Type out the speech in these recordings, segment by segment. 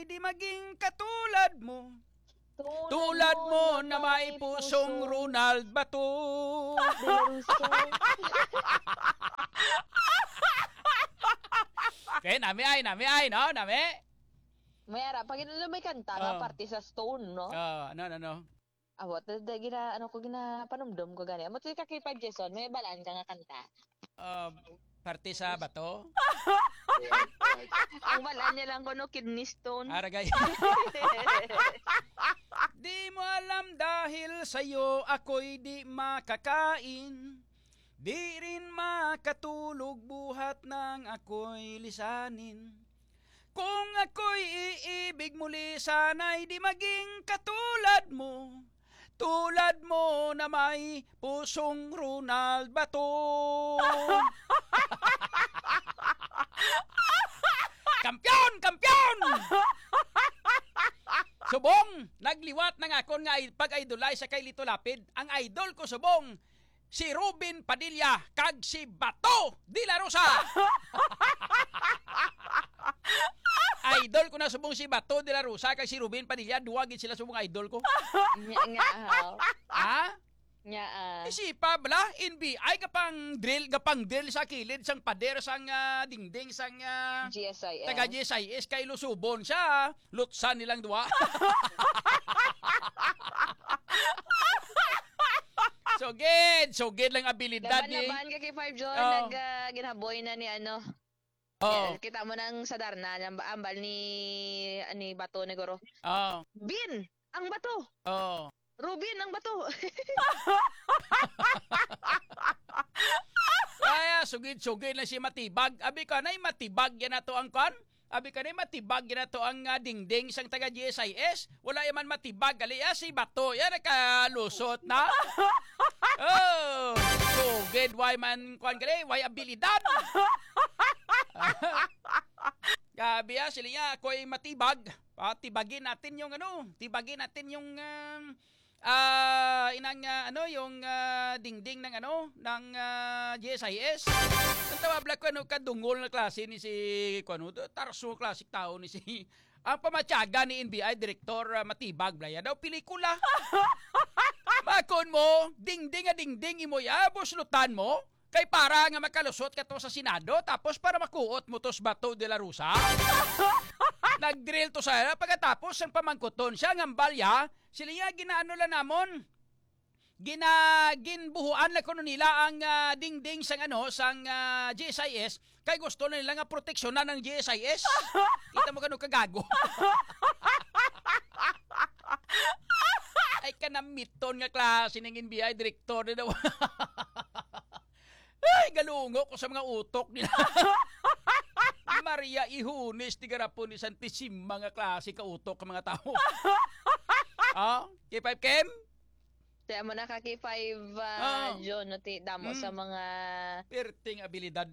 ay di maging katulad mo. Tulad mo na may pusong Ronald Bato. De La Rosa. Okay, nami ay, no? Nami? Mayara, pag ino may kanta nga parte sa Stone, no? Ano? Awat, panumdum ko gani. Amo ti kakipag Jason, may balaan ka nga kanta. Parte sa bato? Ang balaan niya lang ko no, kidney stone. Aragay. Di mo alam dahil sa'yo ako'y di makakain. Di rin makatulog buhat nang ako'y lisanin. Kung ako'y iibig muli, sana'y di maging katulad mo. Tulad mo na may pusong Ronald Bato. Kampiyon! Subong, nagliwat ng akon nga pag-idolay sa kay Lito Lapid. Ang idol ko subong, si Robin Padilla kag si Bato de la Rosa. Idol ko na subong si Bato de la Rosa kag si Robin Padilla, duwagin sila subong idol ko. Nga. Ha? Nga. Isipa bala, NBI gapang drill sa kilid sang pader sang dingding sang GSIS. taga GSIS kay Lusubon siya. Lutsan nilang duwa. Sugid lang abilidad ni. Laban ka kay 5 John, ginaboy na ni ano. Kita mo nang sa Darna, ambal ni Bato Negoro. Bin, ang Bato. Rubin, ang Bato. Kaya sugid na si matibag. Abi ka na matibag yan na to ang kan. Abi ka na matibag yan na to ang dingding sang taga GSIS. Wala yaman matibag. Aliya si Bato. Yan nakalusot na. Sugid. Why man kan ka why abilidad. Gabi sila niya. Ako'y matibag. Tibagin natin yung Tibagin natin yung yung dingding ng GSIS. Ang tawabla ko kadungol na klase ni si Tarso classic tao ni si ang pamatyaga ni NBI Director Matibag Blaya daw pelikula. Makon mo, dingding imo ya, buslutan mo. Kay para nga makalusot ka to sa Senado, tapos para makuot mo tos Bato de la Rosa. Nag-drill to sa pagkatapos ang pamangkuton siya ng balya, sila nga ginaano lang namon. Ginbuhuan lang kuno nila ang dingding sang GSIS kay gusto na nila nga proteksyonan ng GSIS. Kita mo kanu kagago. Ay kanamiton nga klase ng NBI director na daw. Ay galungo ko sa mga utok nila. Maria Ihunes ti garapon ni Santissima nga klase ka utok ka mga tao. K5 Kem? Kaya mo na kaki 5 John no ti damo sa mga perting abilidad.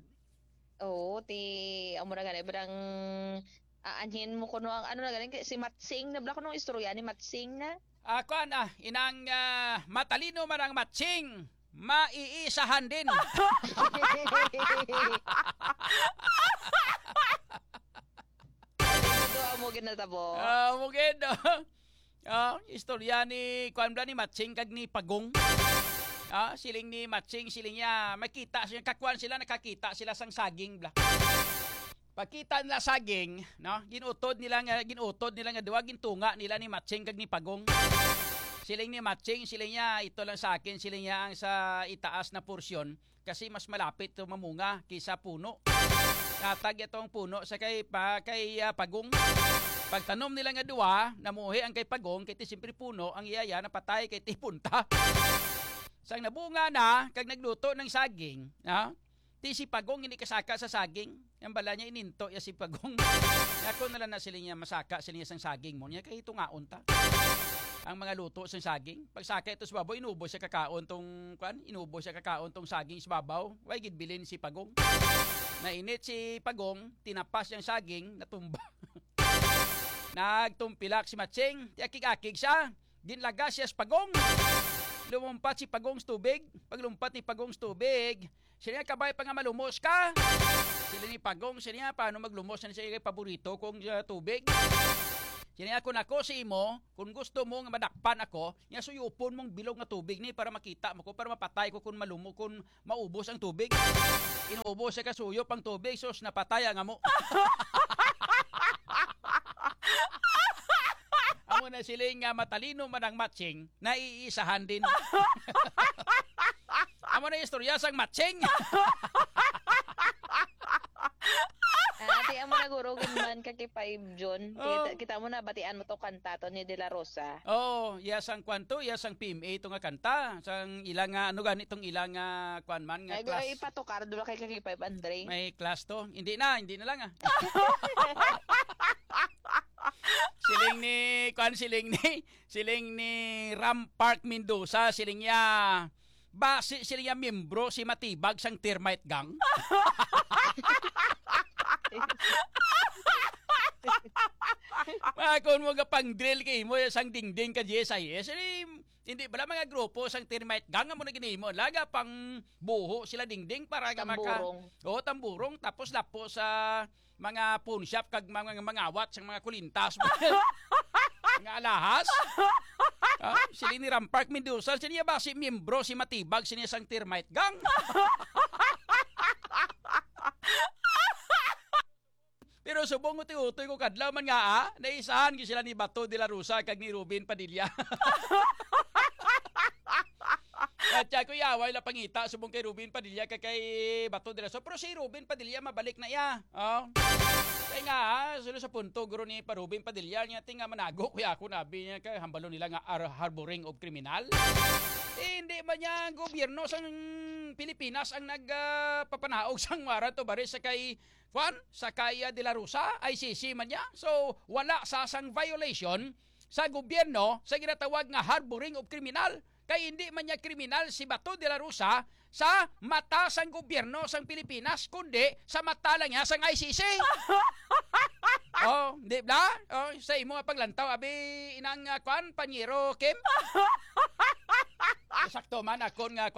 Amo na gani barang aanhin mo kuno ang na gani si Matsing na bla kuno istorya ni Matsing na. Inang matalino man ang Matsing. Maiisahan din. Mo ginatabo. Mo gid. Istorya ni ni Matsing kag ni Pagong. Siling ni Matsing siling niya makita siya nakakita sila sang saging bla. Pagkita nila saging, ginutod nila nga duwa gintunga nila ni Matsing kag ni Pagong. Siling ni Matsing, siling niya, ito lang sa akin, siling niya ang sa itaas na porsyon kasi mas malapit ito mamunga kaysa puno. Katag itong puno sa kay Pagong. Pagtanom nila nga duwa, namuhi ang kay Pagong, kay ti simpre puno, ang iyaya napatay kay ti punta. Sang nabunga na, kag nagluto ng saging, ti si Pagong hindi kasaka sa saging. Ang bala niya ininto ya si Pagong. Ako na lang na siling niya masaka siling niya sang saging mo. Niya kay ito nga unta. Ang mga luto sa saging. Pag saka ito sa babaw, inubo siya kakaon tong saging sa babaw. Way gidbilin si Pagong. Nainit si Pagong, tinapas yung saging, natumba. Nagtumpilak si Matsing, tiakig-akig siya. Ginlagas siya sa Pagong. Lumumpat si Pagong sa tubig. Paglumpat ni Pagong sa tubig, sila nga kabay pa nga malumos ka. Sila ni Pagong, sila nga paano maglumos na siya kay paborito kong tubig. Sini ako nako si imo, kung gusto mo nga madakpan ako, nya suyupon mong bilog nga tubig ni para makita mo ko, para mapatay ko kung malumo, kung maubos ang tubig. Inuubos sa kasuyop ang tubig, sus napatay nga mo. Amo na siling nga matalino man ang matching, naiisahan din. Amo na istorya sang matching. Ati amo na guro man kay 5 June. Kita mo na batian mo to kanta to ni De La Rosa. Iya sang kwanto, iya sang PMA to nga kanta, sang ilang nga ano ganitong ilang kwan man nga class. Ay patukar dula kay 5 Andre. May class to. Hindi na lang siling ni Ram Park Mendoza, siling ya base siling ya miyembro si Matibag sang termite gang. Kung mo pang drill kay mo sang dingding ka GSIS, hindi bala mga grupo sang termite gang mo na ginimo. Laga pang buho sila dingding para nga tamburong tapos lapo sa mga pawn shop kag mga mangawat sang mga kulintas. Nga alahas. Sila ni Ram Park Mendoza, sila ba si miyembro si Matibag sila sang termite gang. Pero subong utoy ko kadlaw man nga naisahan gi sila ni Bato de la Rosa kag ni Ruben Padilla. At ko yaway la pangita subong kay Ruben Padilla kay Bato de la Rosa. Pero si Ruben Padilla mabalik na iya. Kaya nga sila sa punto guro ni Ruben Padilla niya tinga manago kuya ako nabi niya kay hambalo nila nga harboring of criminal. Hindi ba niya gobyerno sang Pilipinas ang nagpapanaog sang waran to bari sa kay De La Rosa, ICC man niya. So, wala sang violation sa gobyerno sa ginatawag nga harboring of criminal. Kay hindi man niya kriminal si Bato de la Rosa sa mata sang gobyerno sang Pilipinas, kundi sa mata lang niya sang ICC. Di ba? Sa imo nga paglantaw, abi inang Panyero Kim? Sakto man akon nga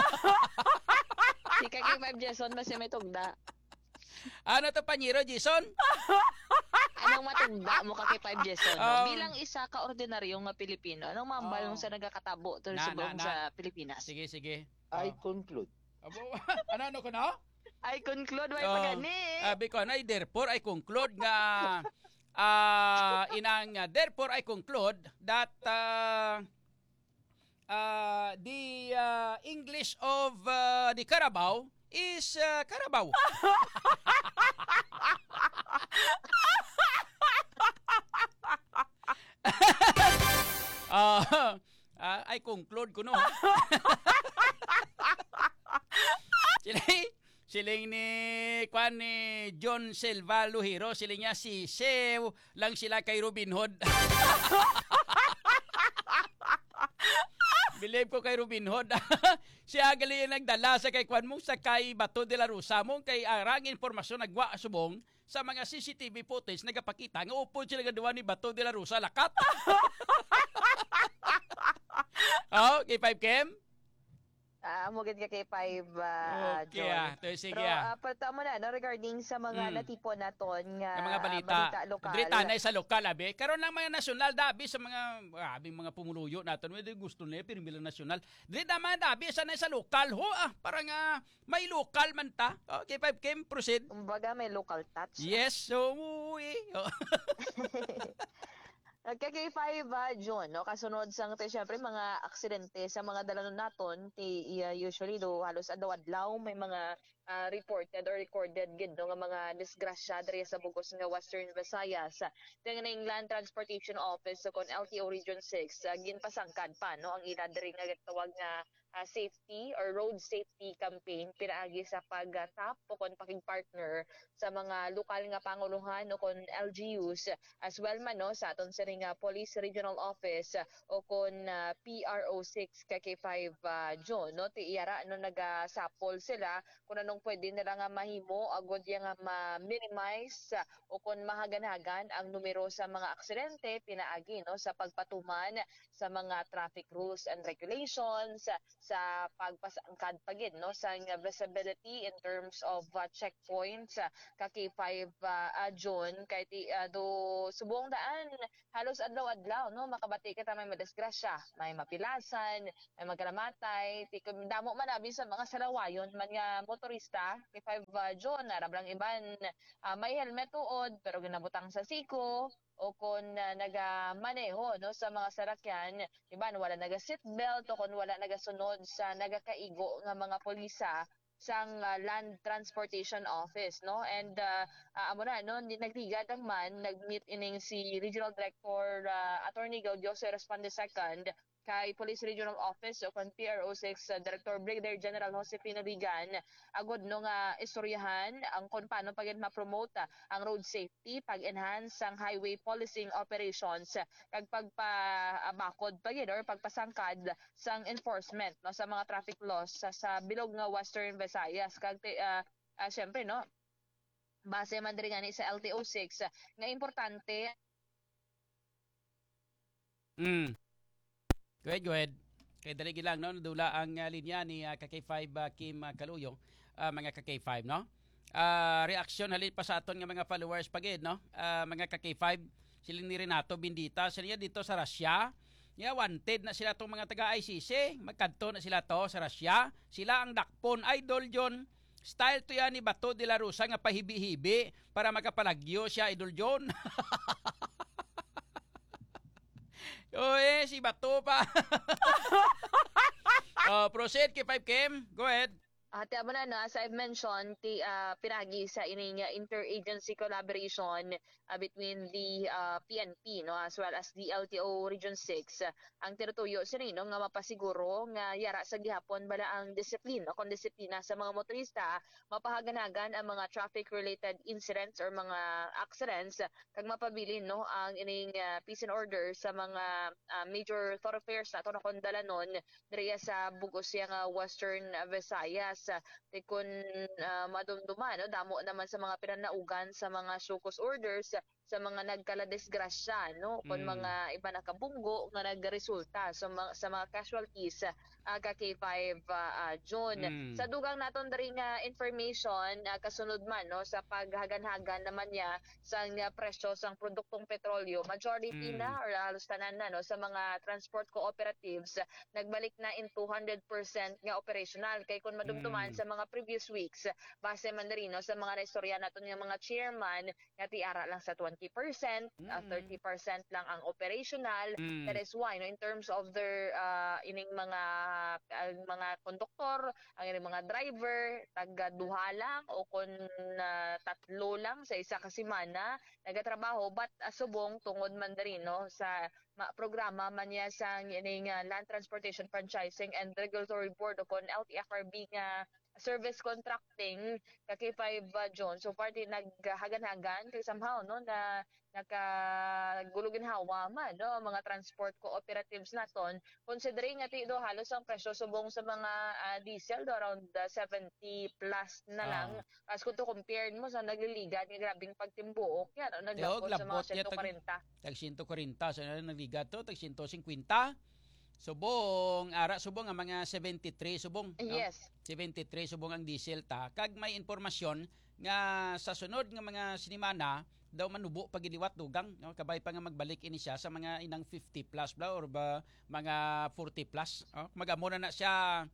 Si kay 5 Jason mas may tugda. Ano to Panyero Jason? Anong matugda mo kay 5 Jason? Bilang isa ka ordinaryo nga Pilipino, anong mambalong sa nagakatabo to sa Pilipinas? Sige. I conclude. Ano ko na? I conclude way pagani. Abi ko na therefore I conclude nga therefore I conclude that the English of the Carabao is Carabao. I conclude ko no. Siling ni John Silva Luhiro, siling niya si Sew lang sila kay Robin Hood. Believe ko kay Robin Hood. Siya gali nagdala sa kay kwan mong sa kay Bato de la Rosa mong kay arang informasyon nagwa subong sa mga CCTV footage nagapakita nga upod sila gaduwa ni Bato de la Rosa lakat. Kay 5 Kim? Mugid ka kay 5 okay, John. Sige. Pero tama na no, regarding sa mga natipon naton nga mga balita lokal. Dito na sa lokal abi. Karon lang mga nasyonal dabi sa mga mga pumuluyo naton may gusto nila pero bilang nasyonal. Dito naman dabi sa lokal ho para nga may lokal man ta. Okay, 5 Kim proceed. Kumbaga may local touch. Yes, so Kay 5 June, no, kasunod sang syempre mga aksidente sa mga dalanon naton usually do halos adlaw may mga reported or recorded gid no nga mga disgrasya diri sa bugos nga Western Visayas. Tinga ning Land Transportation Office so kon LTO Region 6 ginpasangkad pa no ang ila diri nga tawag nga safety or road safety campaign pinaagi sa pagtap o kon pakigpartner sa mga lokal nga panguluhan o kon LGUs as well man no sa aton sa nga Police Regional Office o kon PRO6 kay 5 June no ti iyara no nagasapol sila kung anong anong pwede nila nga mahimo agod yang nga ma-minimize o kung mahaganhagan ang numero sa mga aksidente pinaagi no sa pagpatuman sa mga traffic rules and regulations sa pagpasangkad pagid no sa visibility in terms of checkpoints kaki 5 June kay do subong daan halos adlaw-adlaw no makabati ka may madisgrasya, may mapilasan, may magkalamatay, damo man abi sa mga salawayon man nga motorista kay 5 June narablang iban may helmet tuod pero ginabutang sa siko o kung nagamaneho no sa mga sarakyan iban wala naga seatbelt o kung wala nagasunod sa nagakaigo nga mga polisa sang Land Transportation Office no and amo na no nagtigad ang man nagmeet ining si Regional Director Attorney Gaudio Responde II kay Police Regional Office o kan PRO6 Director Brigadier General Josefino Bigan agod no nga istoryahan ang kung paano pagid ma-promote ang road safety pag-enhance ang highway policing operations kag pagpabakod pagid or pagpasangkad sang enforcement no sa mga traffic laws sa bilog nga Western Visayas kag syempre no base man diri gani sa LTO6 nga importante Go ahead. Kaya dali lang, no? Nadula ang linya ni KK5 Kim Caluyong, mga KK5, no? Reaksyon halin pa sa aton nga mga followers pagid, no? Mga KK5, siling ni Renato Bindita, sila dito sa Russia. Wanted na sila tong mga taga-ICC. Magkanto na sila to sa Russia. Sila ang dakpon. Idol John. Style to yan ni Bato de la Rosa nga pahibi-hibi para makapalagyo siya, Idol John. Si Bato pa. Proceed kay 5 Kim. Go ahead. Tama na, no? As I've mentioned, pinagi sa ining interagency collaboration between the PNP no, as well as the LTO Region 6. Ang tinutuyo sila no, nga mapasiguro nga yara sa gihapon bala ang disiplina, kung disiplina sa mga motorista, mapahaganagan ang mga traffic-related incidents or mga accidents, kag mapabilin no, ang ining peace and order sa mga major thoroughfares na ito na kondalanon diriya sa bugos nga Western Visayas. Kung madumduman, no? Damo naman sa mga pinanaugan sa mga sukos orders sa mga nagkaladisgrasya, no? Kung mga iba nakabunggo nga nagresulta sa mga casualties kay 5 June. Sa dugang naton diri nga information kasunod man no sa paghagan-hagan naman niya sa presyo sang produktong petrolyo, majority na or halos tanan na no sa mga transport cooperatives nagbalik na in 200% nga operational kay kun madumduman sa mga previous weeks base man diri no sa mga naistorya naton nga mga chairman nga tiara lang sa 20%, 30% lang ang operational. That is why no in terms of their ining mga konduktor, ang ining mga driver, taga duha lang o kun tatlo lang sa isa ka semana nagatrabaho but subong tungod man diri no sa programa man niya sa ining Land Transportation Franchising and Regulatory Board o kon LTFRB nga service contracting kay 5 June. So party naghagan-hagan kay somehow no na nakagulugin hawa man no mga transport cooperatives naton considering nga do halos ang presyo subong sa mga diesel do around 70 plus na lang as kung to compare mo sa nagliligat nga grabing pagtimbuok yan naglabot sa mga 140 tag 140 so nagligat to tag 150 subong ang mga 73 subong yes 73 subong ang diesel ta kag may impormasyon nga sa sunod nga mga sinimana daw manubo pagiliwat dugang no kabay pa nga magbalik ini siya sa mga inang 50 plus bla or ba mga 40 plus magamo na siya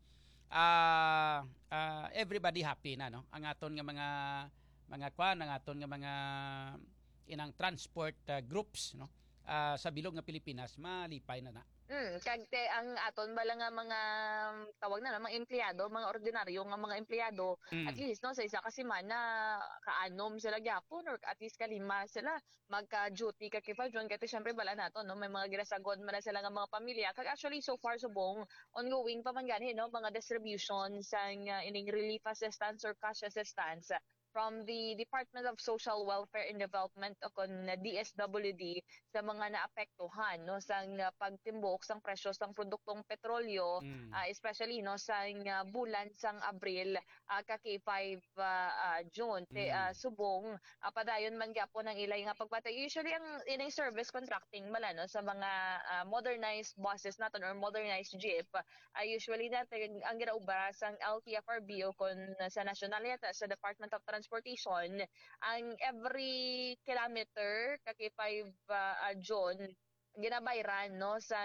everybody happy na no ang aton nga mga kwan ang aton nga mga inang transport groups no sa bilog nga Pilipinas malipay na. Kagte ang aton bala nga mga tawag na mga empleyado, mga ordinaryo nga mga empleyado, at least no sa isa ka semana kaanom sila gyapon or at least kalima sila magka-duty kay 5 June kay syempre bala nato no may mga ginasagod man na sila nga mga pamilya. Kag actually so far subong ongoing pa man gani no mga distribution sa ining relief assistance or cash assistance from the Department of Social Welfare and Development o kon DSWD sa mga naapektuhan no sa pagtimbok sang presyo sang produktong petrolyo, especially no sa bulan sang Abril kaki 5 June subong padayon man gyapon ang ilay nga pagpatay. Usually ang inay service contracting mala no sa mga modernized buses naton or modernized jeep, usually natin ang ginaubara sang LTFRB o kon sa national yata sa Department of Transportation, ang every kilometer kaki 5 June ginabayran no sa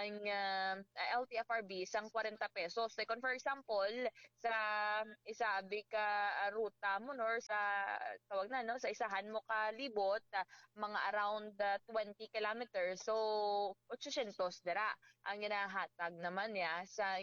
LTFRB sang 40 pesos. Like for example, sa isabi ka ruta mo no sa tawag na no sa isahan mo ka libot mga around 20 kilometers. So 800 dira ang ginahatag naman niya sa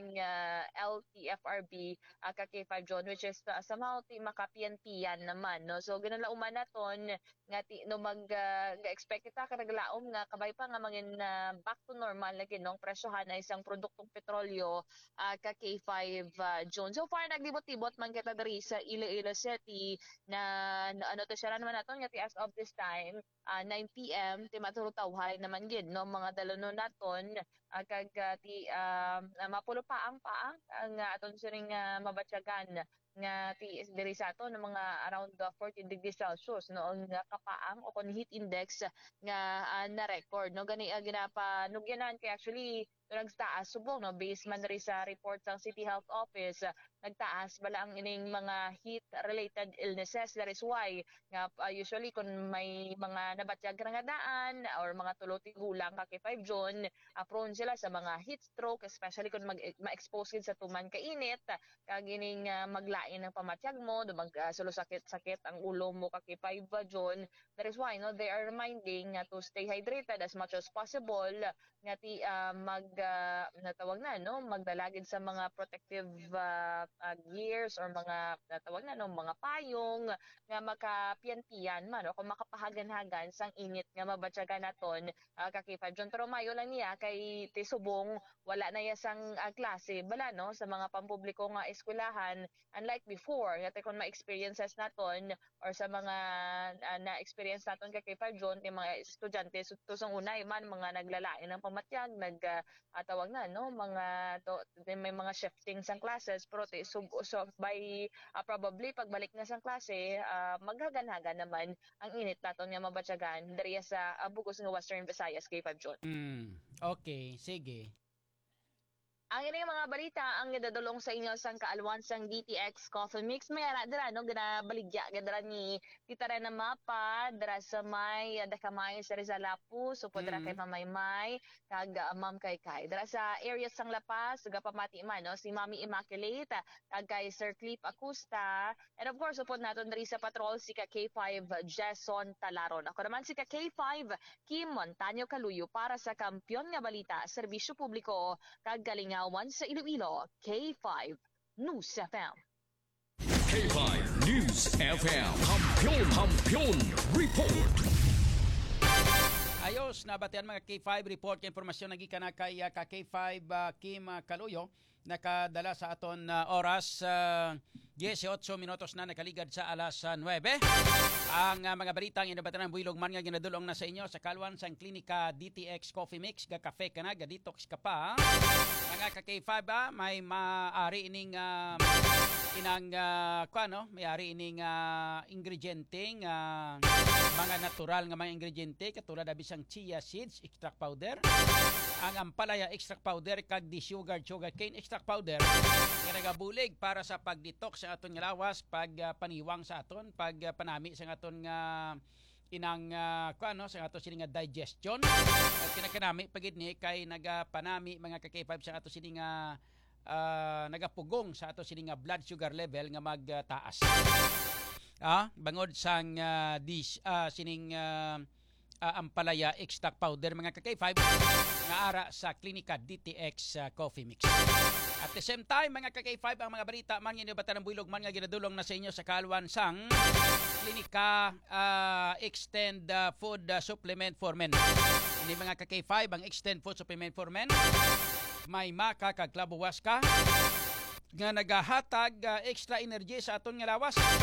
LTFRB kaki 5 June, which is somehow makapian-pian naman no. So ginalauman naton nga no mag-expect kita karaglaom nga kabay pa nga mangin back to normal na kinong presyohan na isang produktong petrolyo kaki 5 June. So far naglibot-libot man kita diri sa Iloilo City na ano to siya naman naton nga as of this time 9 PM ti maturutawhay naman gid no mga dalono naton kag ti mapulupaang paang ang aton siring mabatyagan nga diri sa ato ng mga around 14 degrees Celsius no ang kapaang o kon heat index nga na record no gani ginapanugyanan kay actually nagtaas subong no based man ri sa report sa City Health Office nagtaas bala ang ining mga heat related illnesses. That is why nga usually kung may mga nabatyag nga daan or mga tulo-ti gulang kaki 5 June prone sila sa mga heat stroke, especially kung ma-expose sa tuman ka init kag ining maglain ng pamatyag mo dumag sulo sakit ang ulo mo kaki 5 June. That is why no they are reminding to stay hydrated as much as possible nga ti natawag na no magdalagid sa mga protective gears or mga natawag na no mga payong nga makapian-pian man o kung makapahagan-hagan sang init nga mabatyagan naton kaki 5 June. Pero mayo lang niya kay ti subong wala na ya sang klase bala no sa mga pampubliko nga eskwelahan unlike before nga kung ma-experiences naton or sa mga na-experience naton kaki 5 June ti mga estudyante tusong unay man mga naglalain ng pamatyag tawag na no mga may mga shifting sang classes pero so by probably pagbalik na sang klase maghagan-hagan naman ang init naton nga mabatyagan diri sa bugos nga Western Visayas kay 5 June. Okay, sige. Ang ining mga balita ang gidadulong sa inyo sang kaalwan sang DTX Coffee Mix. May ara dira no ginabaligya gadra ni Tita Rena Mapa dira sa may Dakamay sa Rizalapu so dira kay Mamaymay kag Ma'am Kay dira sa area sang Lapas gapamati man no si Mami Immaculate kag kay Sir Clip Acosta and of course upod naton diri sa patrol si K5 Jason Talaron. Ako naman si K5 Kim Montaño Kaluyo para sa Kampiyon nga Balita, Serbisyo Publiko kag Galingawan sa Iloilo, K5 News FM. K5 News FM, Kampiyon Report. Ayos, nabatian mga K5 report kay informasyon nagika na kay K5 Kim Kaluyo nakadala sa aton oras 18 minutos na nakaligad sa alas 9. Ang mga balitang inabatan ng builog man nga ginadulong na sa inyo sa kalwan sang klinika DTX Coffee Mix ga cafe ka na ga detox ka pa. Mga ka-K5 may maari ining inang may ari ining ingrediente mga natural nga mga ingrediente katulad abisang chia seeds extract powder, ang ampalaya extract powder kag di sugar cane extract powder nga nagabulig para sa pag-detox sa aton nga lawas, pag paniwang sa aton, pag panami sa aton nga inang sa ato sini nga digestion at kinakanami pagid ni kay nagapanami mga ka-K5 sa ato sini nga nagapugong sa ato sini nga blood sugar level nga magtaas. Bangod sang sining ampalaya extract powder mga ka-K5 nga ara sa klinika DTX Coffee Mix. At the same time mga ka-K5 ang mga balita man nga inibatan ng builog man nga ginadulong na sa inyo sa kalwan sang klinika extend food supplement for men. Ini mga ka-K5 ang extend food supplement for men may maka kag klabuwas ka nga nagahatag extra energy sa aton nga lawas.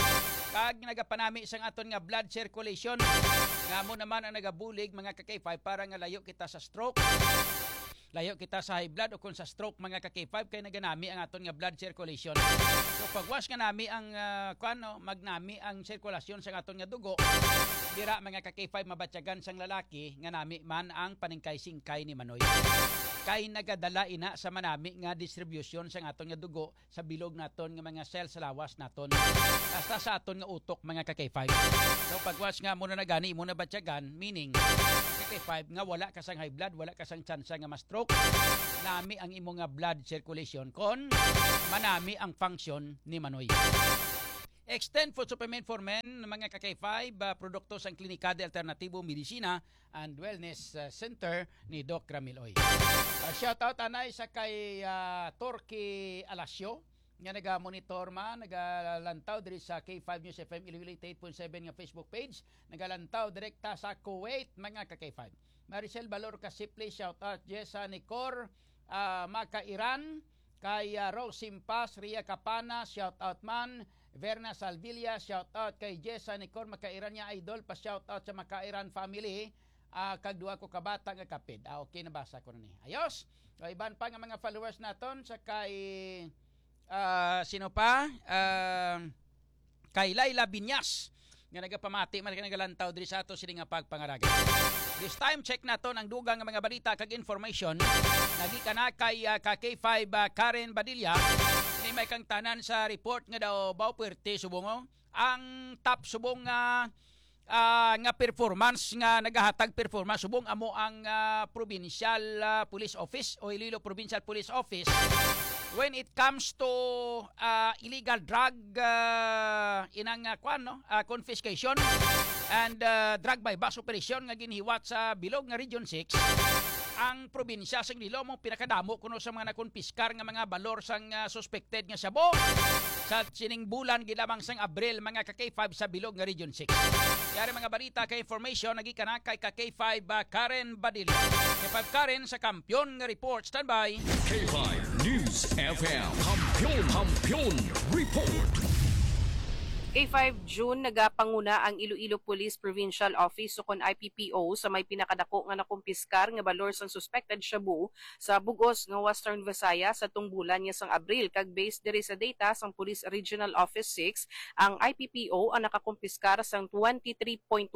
Kag nagapanami sang aton nga blood circulation. Nga mo naman ang nagabulig mga ka-K5 para nga layo kita sa stroke. Layo kita sa high blood o kung sa stroke mga ka-K5 kay naganami ang aton nga blood circulation. So pagwas nga nami ang magnami ang sirkulasyon sa aton nga dugo, dira mga ka-K5 mabatyagan sang lalaki nga nami man ang paningkay-singkay ni Manoy. Kay nagadala ina sa manami nga distribution sa aton nga dugo sa bilog naton nga mga cells sa lawas naton hasta sa aton nga utok mga ka-K5. So pagwas nga muna na gani muna batyagan, meaning K5 nga wala ka sang high blood, wala ka sang chance nga ma-stroke, nami ang imo nga blood circulation kon manami ang function ni Manoy. Extend Food Supplement for Men, mga ka-K5, produkto sang Klinika de Alternativo Medicina and Wellness Center ni Doc Ramiloy. Shoutout anay sa kay Torque Alasio, nga naga-monitor nagalantaw diri sa K5 News FM Iloilo 8.7 nga Facebook page, nagalantaw direkta sa Kuwait mga ka-K5. Maricel Valor Kasiple, shoutout. Jessa Nicor, Maka Iran, kay Rosimpas, Ria Capana, shoutout man. Verna Salvilla, shoutout kay Jessa Nicor, Maka Iran niya idol, pa shoutout sa Maka Iran family. Kag duha ko kabata nga kapid. Okay, nabasa ko na ni. Ayos. So, iban pa nga mga followers naton sa kay sino pa? Kay Laila Binyas nga nagapamati man nagalantaw diri sa ato sini nga pagpangaraga. This time check naton ang dugang nga mga balita kag information nagikana kay K5 Karen Badilla ni may kang tanan sa report nga daw Bao Puerte subong ang top subong nga performance nga nagahatag performance subong amo ang provincial police office o Iloilo Provincial Police Office when it comes to illegal drug confiscation and drug by bus operation nga ginhiwat sa bilog nga Region 6, ang probinsya sang Iloilo mo pinakadamo kuno sa mga nakonpiskar nga mga balor sang suspected nga sabo sa sining bulan gilamang sang Abril mga ka-K5 sa bilog nga Region 6. Yari mga balita kay information nagikana kay K5 Karen Badilla. K5 Karen sa Kampiyon nga report. Standby. K5 News FM Kampiyon Report. K5 June nagapanguna ang Iloilo Police Provincial Office sukon IPPO sa may pinakadako nga nakumpiskar nga balor sang suspected shabu sa bugos nga Western Visayas sa tungbulan niya sang Abril kag based diri sa data sang Police Regional Office 6 ang IPPO ang nakakumpiskar sang 23.1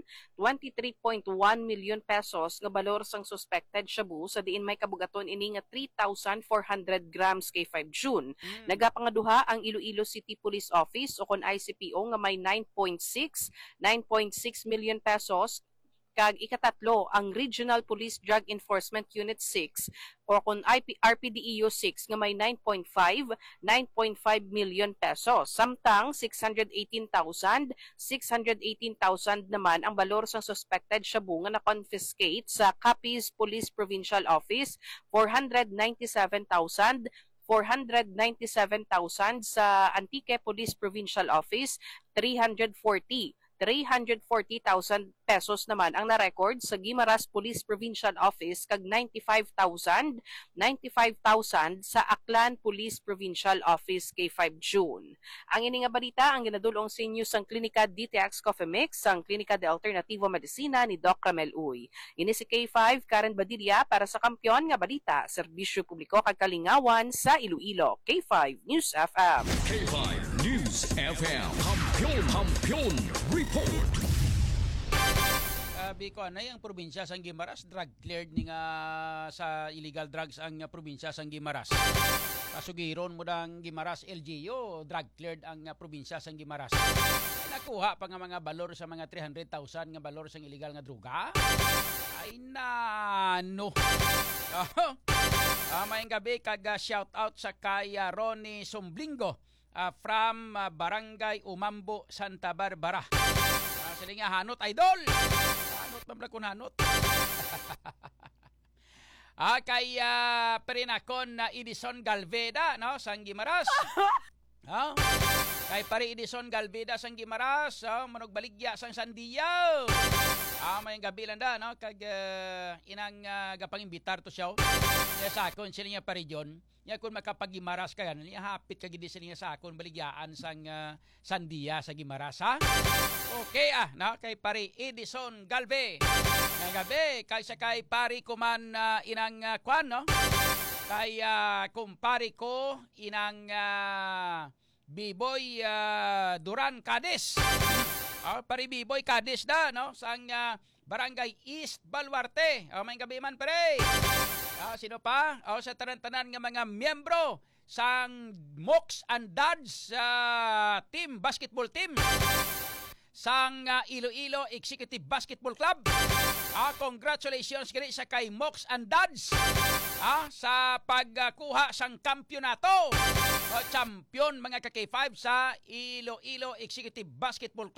million pesos nga balor sang suspected shabu sa diin may kabugaton ini nga 3,400 grams K5 June. Nagapangaduha ang Iloilo City Police Office sukon ICPO nga may 9.6 million pesos kag ikatatlo ang Regional Police Drug Enforcement Unit 6 o kung RPDEU 6 nga may 9.5 million pesos. Samtang 618,000 naman ang balor sa suspected shabu nga na-confiscate sa Capiz Police Provincial Office, 497,000 sa Antique Police Provincial Office, 340,000 pesos naman ang na-record sa Guimaras Police Provincial Office kag 95,000 sa Aklan Police Provincial Office K5 June. Ang ini nga balita ang ginadulong sa inyo sang Klinika DTX Coffee Mix sang Klinika de Alternativo Medicina ni Doc Ramel Uy. Ini si K5 Karen Badilla para sa Kampiyon nga balita, serbisyo publiko kag kalingawan sa Iloilo. K5 News FM. K5 News FM Kampiyon Report. Sabi ko anay ang probinsya sang Guimaras drug cleared ni nga sa illegal drugs ang probinsya sang Guimaras. Pasugiron mo dang Guimaras LGU drug cleared ang probinsya sang Guimaras. Nakuha pa nga mga balor sa mga 300,000 nga balor sang illegal nga droga. Ay nano. Mayang gabi kag shout out sa kay Ronnie Sumblingo from Barangay Umambo, Santa Barbara. Sila nga hanot idol. Hanot mamlakon hanot. Kay Perinakon na Edison Galveda no sang Guimaras. Kay pare Edison Galveda sang Guimaras, manog baligya sang Sandiyaw. Mayang gabi lang da, no? Kag inang gapangimbitar to siya. Niya sa akon, sila niya pa region. Niya kung makapagimaras ka yan, niya hapit ka gidi sila niya sa akon, baligyaan sang sandia sa Gimaras, ha? Okay, no? Kay pari Edison Galve. Ngayong gabi, kaysa kay pari kuman inang kwan, no? Kay kumpari ko inang Biboy Duran Cadiz. Pari Biboy Cadiz da, no? Sang Barangay East Baluarte. May gabi man pare. Sino pa? Sa tanan-tanan nga mga miyembro sang Mox and Dads team, basketball team. Sang Iloilo Executive Basketball Club. Congratulations kini sa kay Mox and Dads sa pagkuha sang kampyonato. Champion mga ka-K5 sa Iloilo Executive Basketball Club.